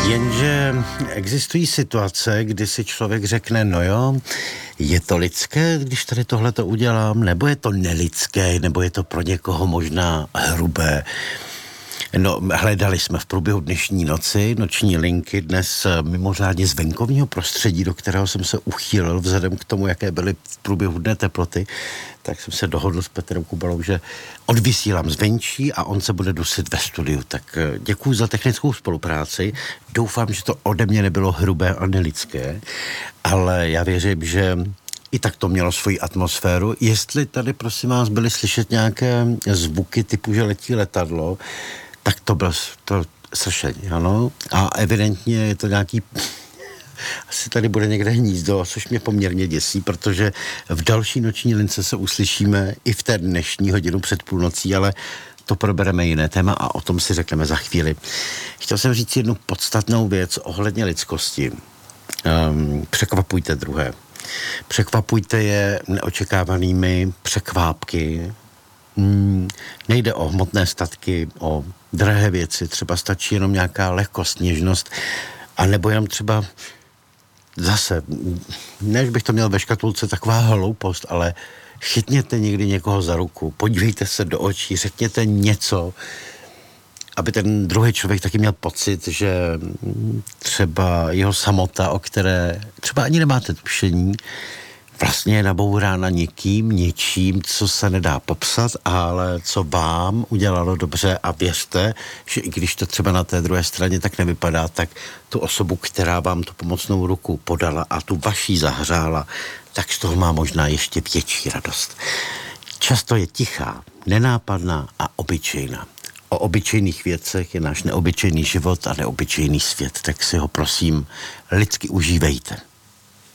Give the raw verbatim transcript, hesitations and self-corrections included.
Jenže existují situace, kdy si člověk řekne, no jo, je to lidské, když tady tohleto udělám, nebo je to nelidské, nebo je to pro někoho možná hrubé. No, hledali jsme v průběhu dnešní noci, noční linky, dnes mimořádně z venkovního prostředí, do kterého jsem se uchýlil vzhledem k tomu, jaké byly v průběhu dne teploty, tak jsem se dohodl s Petrem Kubalou, že odvysílám zvenčí a on se bude dusit ve studiu. Tak děkuju za technickou spolupráci. Doufám, že to ode mě nebylo hrubé a nelidské, ale já věřím, že i tak to mělo svoji atmosféru. Jestli tady, prosím vás, byly slyšet nějaké zvuky typu, že letí letadlo, tak to bylo to sršení, ano. A evidentně je to nějaký... Asi tady bude někde hnízdo, což mě poměrně děsí, protože v další noční lince se uslyšíme i v té dnešní hodinu před půlnocí, ale to probereme jiné téma a o tom si řekneme za chvíli. Chtěl jsem říct jednu podstatnou věc ohledně lidskosti. Um, překvapujte druhé. Překvapujte je neočekávanými překvápky. Hmm, nejde o hmotné statky, o drahé věci, třeba stačí jenom nějaká lehkost, něžnost, a nebo jenom třeba zase, než bych to měl ve škatulce, taková hloupost, ale chytněte někdy někoho za ruku, podívejte se do očí, řekněte něco, aby ten druhý člověk taky měl pocit, že třeba jeho samota, o které třeba ani nemáte tušení, vlastně je nabourána někým, něčím, co se nedá popsat, ale co vám udělalo dobře a věřte, že i když to třeba na té druhé straně tak nevypadá, tak tu osobu, která vám tu pomocnou ruku podala a tu vaší zahřála, tak z toho má možná ještě větší radost. Často je tichá, nenápadná a obyčejná. O obyčejných věcech je náš neobyčejný život a neobyčejný svět, tak si ho prosím lidsky užívejte.